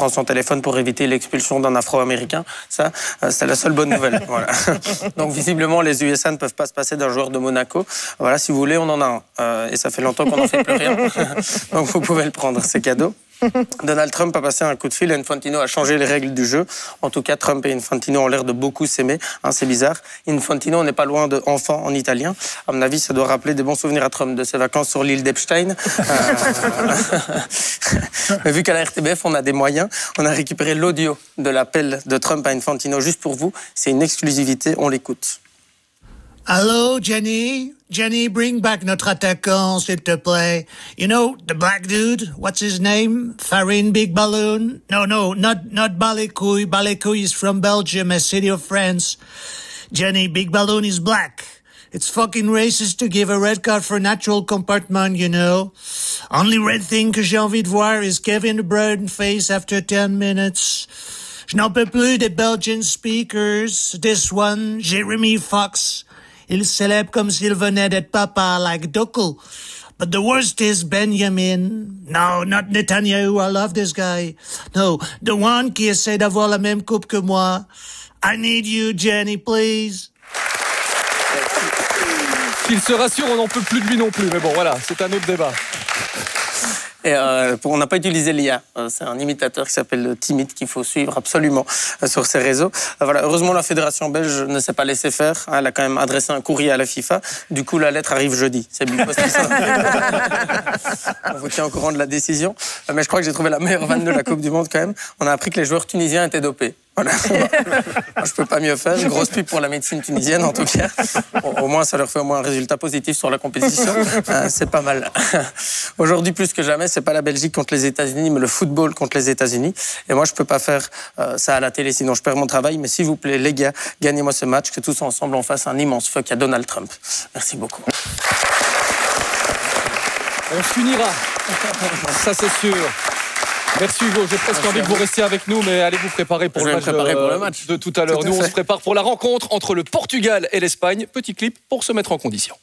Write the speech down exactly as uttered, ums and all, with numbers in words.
prend son téléphone pour éviter l'expulsion d'un Afro-Américain. Ça, euh, c'est la seule bonne nouvelle. Voilà. Donc visiblement, les U S A ne peuvent pas se passer d'un joueur de Monaco. Voilà, si vous voulez, on en a un. Euh, et ça fait longtemps qu'on n'en fait plus rien. Donc vous pouvez le prendre, c'est cadeau. Donald Trump a passé un coup de fil et Infantino a changé les règles du jeu. En tout cas, Trump et Infantino ont l'air de beaucoup s'aimer. Hein, c'est bizarre. Infantino n'est pas loin de enfant en italien. À mon avis, ça doit rappeler des bons souvenirs à Trump de ses vacances sur l'île d'Epstein. Euh... Mais vu qu'à la R T B F, on a des moyens, on a récupéré l'audio de l'appel de Trump à Infantino juste pour vous. C'est une exclusivité, on l'écoute. Hello, Jenny. Jenny, bring back notre attaquant, s'il te plaît. You know, the black dude, what's his name? Farin Big Balloon? No, no, not, not Balekouille. Balekouille is from Belgium, a city of France. Jenny, Big Balloon is black. It's fucking racist to give a red card for natural compartment, you know. Only red thing que j'ai envie de voir is Kevin De Bruyne face after ten minutes. Je n'en peux plus des Belgian speakers. This one, Jeremy Fox. Il célèbre comme s'il venait d'être papa, like Duckle. But the worst is Benjamin. No, not Netanyahu, I love this guy. No, the one qui essaie d'avoir la même coupe que moi. I need you, Jenny, please. Qu'il se rassure, on n'en peut plus de lui non plus. Mais bon, voilà, c'est un autre débat. Et euh, pour, on n'a pas utilisé l'I A. Euh, c'est un imitateur qui s'appelle Timide qu'il faut suivre absolument euh, sur ses réseaux. Euh, voilà. Heureusement, la fédération belge ne s'est pas laissé faire. Hein, elle a quand même adressé un courrier à la FIFA. Du coup, la lettre arrive jeudi. C'est bien possible. On vous tient au courant de la décision. Euh, mais je crois que j'ai trouvé la meilleure vanne de la Coupe du Monde quand même. On a appris que les joueurs tunisiens étaient dopés. Voilà. Moi, je peux pas mieux faire. Une grosse pub pour la médecine tunisienne, en tout cas. Bon, au moins, ça leur fait au moins un résultat positif sur la compétition. Euh, c'est pas mal. Aujourd'hui, plus que jamais, c'est pas la Belgique contre les États-Unis, mais le football contre les États-Unis. Et moi, je peux pas faire euh, ça à la télé, sinon je perds mon travail. Mais s'il vous plaît, les gars, gagnez-moi ce match, que tous ensemble, on fasse un immense fuck à Donald Trump. Merci beaucoup. On s'unira. Ça, c'est sûr. Merci Hugo, j'ai presque envie que vous restiez avec nous, mais allez vous préparer pour, le match, préparer euh, pour le match de tout à l'heure. Nous, on se prépare pour la rencontre entre le Portugal et l'Espagne. Petit clip pour se mettre en condition.